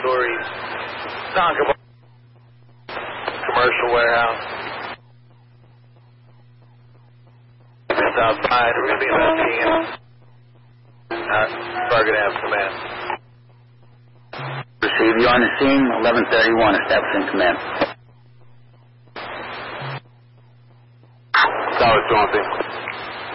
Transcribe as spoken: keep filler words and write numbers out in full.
story non-commercial commercial warehouse. Just outside, we're going to be about ten. Uh, target have command. Receive you on the scene, eleven thirty-one, establishing command. Solid, Swampy.